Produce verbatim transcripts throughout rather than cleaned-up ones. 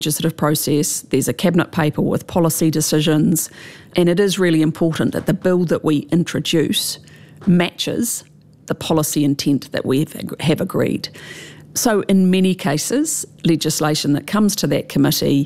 legislative process, there's a cabinet paper with policy decisions, and it is really important that the bill that we introduce matches the policy intent that we have agreed. So in many cases, legislation that comes to that committee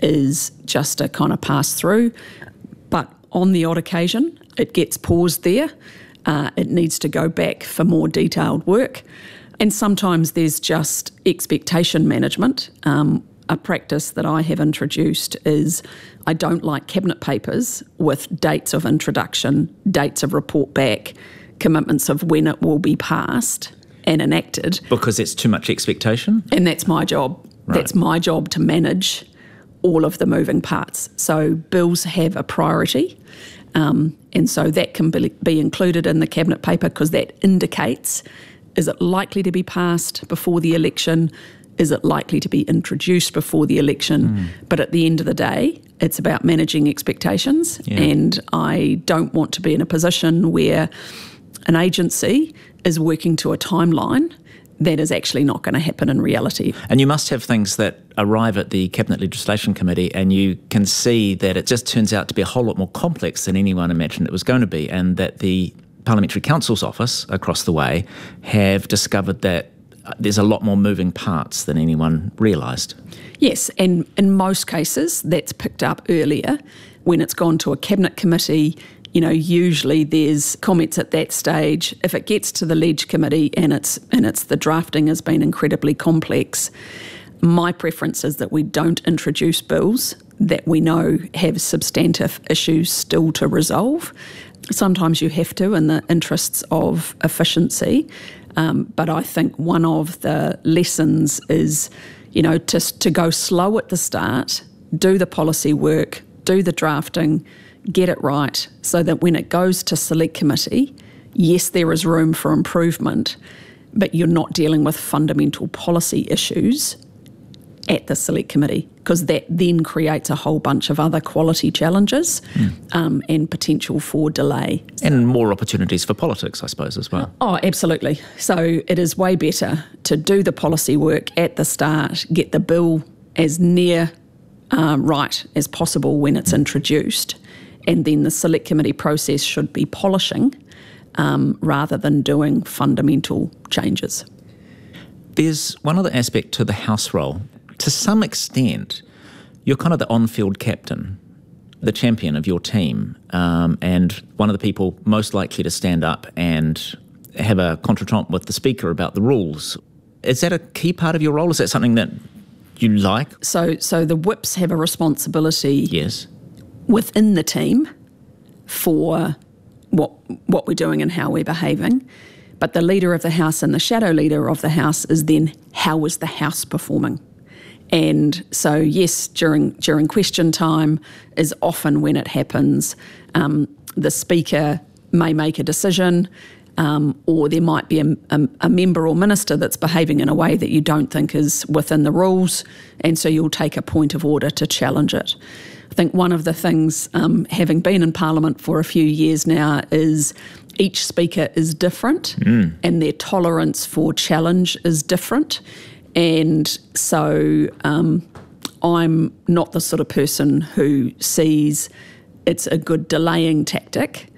is just a kind of pass through, but on the odd occasion it gets paused there. Uh, it needs to go back for more detailed work, and sometimes there's just expectation management. Um, a practice that I have introduced is I don't like cabinet papers with dates of introduction, dates of report back, commitments of when it will be passed and enacted. Because it's too much expectation? And that's my job. Right. That's my job to manage all of the moving parts. So bills have a priority, um, and so that can be, be included in the cabinet paper because that indicates, is it likely to be passed before the election? Is it likely to be introduced before the election? Mm. But at the end of the day, it's about managing expectations, yeah. and I don't want to be in a position where an agency is working to a timeline that is actually not going to happen in reality. And you must have things that arrive at the Cabinet Legislation Committee and you can see that it just turns out to be a whole lot more complex than anyone imagined it was going to be, and that the Parliamentary Counsel's office across the way have discovered that there's a lot more moving parts than anyone realised. Yes, and in most cases that's picked up earlier. When it's gone to a Cabinet Committee, you know, usually there's comments at that stage. If it gets to the Leg Committee and it's and it's the drafting has been incredibly complex, my preference is that we don't introduce bills that we know have substantive issues still to resolve. Sometimes you have to in the interests of efficiency, um, but I think one of the lessons is, you know, to, to go slow at the start, do the policy work, do the drafting, get it right, so that when it goes to Select Committee, yes, there is room for improvement, but you're not dealing with fundamental policy issues at the Select Committee, because that then creates a whole bunch of other quality challenges mm. um, and potential for delay. And more opportunities for politics, I suppose, as well. Oh, absolutely. So it is way better to do the policy work at the start, get the bill as near uh, right as possible when it's mm. introduced, and then the Select Committee process should be polishing um, rather than doing fundamental changes. There's one other aspect to the House role. To some extent, you're kind of the on-field captain, the champion of your team, um, and one of the people most likely to stand up and have a contretemps with the Speaker about the rules. Is that a key part of your role? Is that something that you like? So, so the whips have a responsibility yes. within the team for what what we're doing and how we're behaving. But the leader of the House and the shadow leader of the House is then, how is the House performing? And so, yes, during during question time is often when it happens. Um, the Speaker may make a decision, um, or there might be a, a, a member or minister that's behaving in a way that you don't think is within the rules, and so you'll take a point of order to challenge it. I think one of the things, um, having been in Parliament for a few years now, is each Speaker is different mm. and their tolerance for challenge is different. And so um, I'm not the sort of person who sees it's a good delaying tactic.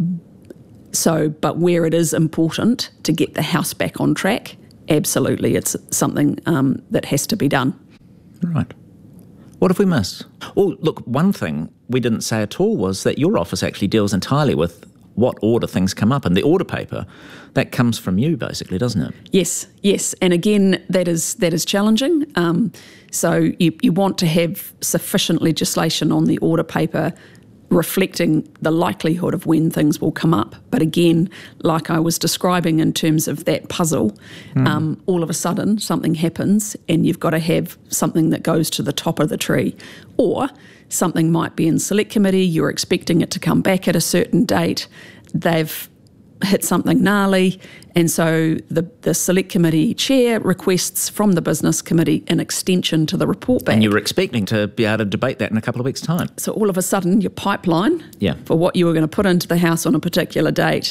So, but where it is important to get the House back on track, absolutely, it's something um, that has to be done. Right. What have we missed? Well, look, one thing we didn't say at all was that your office actually deals entirely with what order things come up, and the order paper, that comes from you basically, doesn't it? Yes, yes. And again, that is that is challenging. Um, so you, you want to have sufficient legislation on the order paper reflecting the likelihood of when things will come up. But again, like I was describing in terms of that puzzle, mm. um, all of a sudden something happens and you've got to have something that goes to the top of the tree. Or something might be in Select Committee, you're expecting it to come back at a certain date, they've hit something gnarly, and so the, the Select Committee chair requests from the Business Committee an extension to the report back. And you were expecting to be able to debate that in a couple of weeks' time. So all of a sudden your pipeline yeah. for what you were going to put into the House on a particular date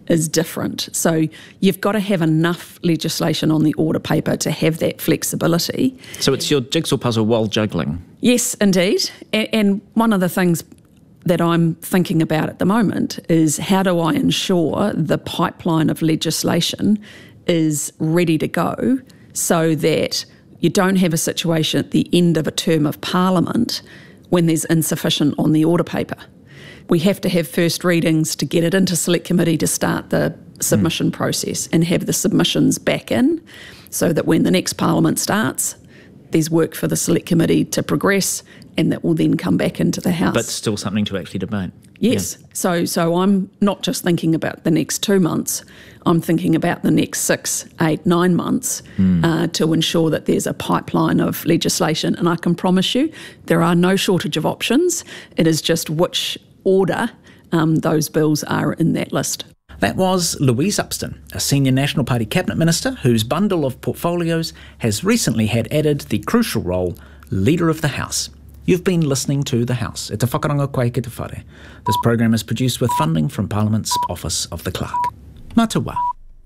is different. So you've got to have enough legislation on the order paper to have that flexibility. So it's your jigsaw puzzle while juggling. Yes, indeed. A- and one of the things that I'm thinking about at the moment is how do I ensure the pipeline of legislation is ready to go so that you don't have a situation at the end of a term of Parliament when there's insufficient on the order paper. We have to have first readings to get it into Select Committee to start the submission mm. process and have the submissions back in so that when the next Parliament starts, there's work for the Select Committee to progress and that will then come back into the House. But still something to actually debate. Yes. Yeah. So so I'm not just thinking about the next two months, I'm thinking about the next six, eight, nine months mm. uh, to ensure that there's a pipeline of legislation. And I can promise you there are no shortage of options. It is just which order um, those bills are in that list. That was Louise Upston, a senior National Party Cabinet Minister whose bundle of portfolios has recently had added the crucial role Leader of the House. You've been listening to The House. E te whakaronga koe ki te whare. This program is produced with funding from Parliament's Office of the Clerk. Mā te wā.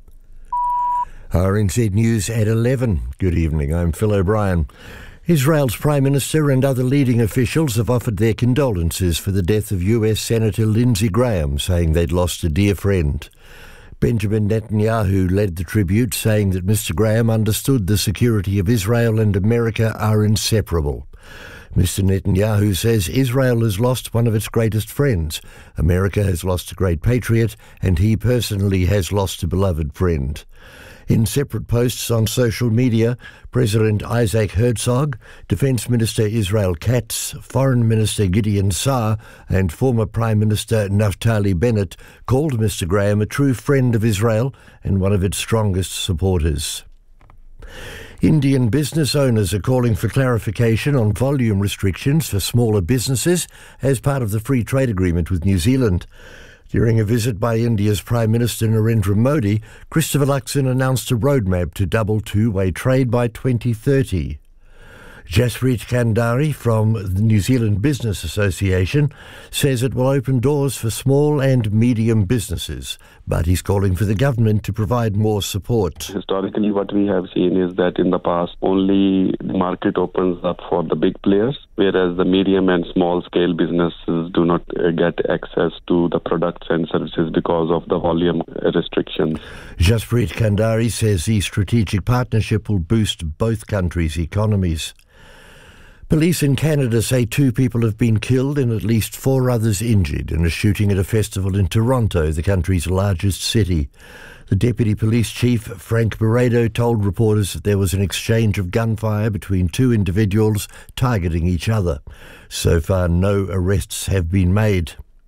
R N Z News at eleven. Good evening, I'm Phil O'Brien. Israel's Prime Minister and other leading officials have offered their condolences for the death of U S Senator Lindsey Graham, saying they'd lost a dear friend. Benjamin Netanyahu led the tribute, saying that Mister Graham understood the security of Israel and America are inseparable. Mister Netanyahu says Israel has lost one of its greatest friends, America has lost a great patriot, and he personally has lost a beloved friend. In separate posts on social media, President Isaac Herzog, Defence Minister Israel Katz, Foreign Minister Gideon Saar and former Prime Minister Naftali Bennett called Mister Graham a true friend of Israel and one of its strongest supporters. Indian business owners are calling for clarification on volume restrictions for smaller businesses as part of the free trade agreement with New Zealand. During a visit by India's Prime Minister Narendra Modi, Christopher Luxon announced a roadmap to double two-way trade by twenty thirty. Jaspreet Kandari from the New Zealand Business Association says it will open doors for small and medium businesses, but he's calling for the government to provide more support. Historically, what we have seen is that in the past, only the market opens up for the big players, whereas the medium and small-scale businesses do not get access to the products and services because of the volume restrictions. Jaspreet Kandari says the strategic partnership will boost both countries' economies. Police in Canada say two people have been killed and at least four others injured in a shooting at a festival in Toronto, the country's largest city. The Deputy Police Chief, Frank Barredo, told reporters that there was an exchange of gunfire between two individuals targeting each other. So far, no arrests have been made.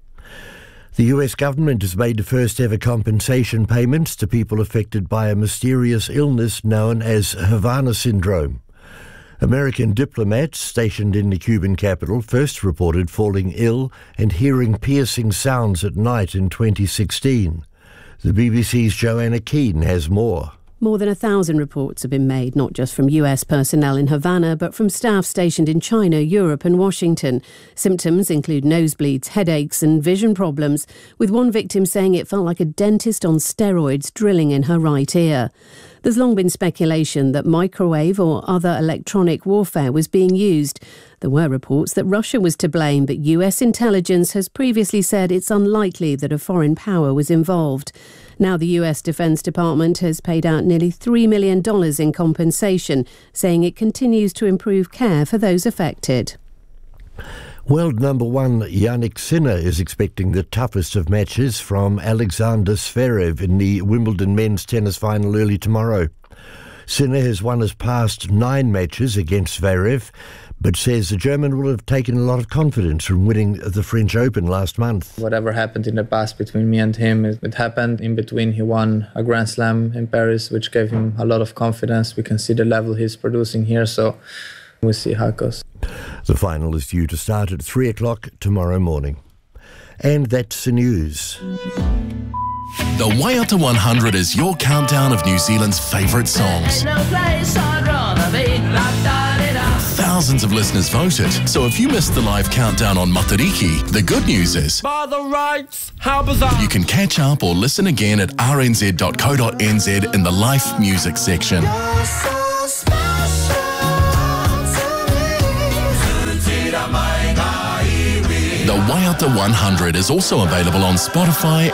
The U S government has made the first ever compensation payments to people affected by a mysterious illness known as Havana syndrome. American diplomats stationed in the Cuban capital first reported falling ill and hearing piercing sounds at night in twenty sixteen. The B B C's Joanna Keane has more. More than a thousand reports have been made, not just from U S personnel in Havana, but from staff stationed in China, Europe and Washington. Symptoms include nosebleeds, headaches and vision problems, with one victim saying it felt like a dentist on steroids drilling in her right ear. There's long been speculation that microwave or other electronic warfare was being used. There were reports that Russia was to blame, but U S intelligence has previously said it's unlikely that a foreign power was involved. Now the U S Defense Department has paid out nearly three million dollars in compensation, saying it continues to improve care for those affected. World number one Jannik Sinner is expecting the toughest of matches from Alexander Zverev in the Wimbledon men's tennis final early tomorrow. Sinner has won his past nine matches against Zverev, but says the German will have taken a lot of confidence from winning the French Open last month. Whatever happened in the past between me and him, it happened in between. He won a Grand Slam in Paris, which gave him a lot of confidence. We can see the level he's producing here, so we'll see how it goes. The final is due to start at three o'clock tomorrow morning. And that's the news. The Waiata one hundred is your countdown of New Zealand's favourite songs. Thousands thousands of listeners voted. So if you missed the live countdown on Matariki, the good news is by the rights, how bizarre. You can catch up or listen again at r n z dot co dot n z in the Life Music section. The Waiata one hundred is also available on Spotify,